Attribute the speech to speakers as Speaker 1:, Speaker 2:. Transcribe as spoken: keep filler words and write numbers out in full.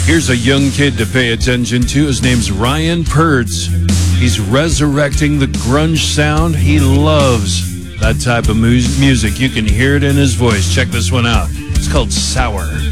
Speaker 1: Here's a young kid to pay attention to. His name's Ryan Purds. He's resurrecting the grunge sound. He loves that type of mu- music. You can hear it in his voice. Check this one out. It's called Sour.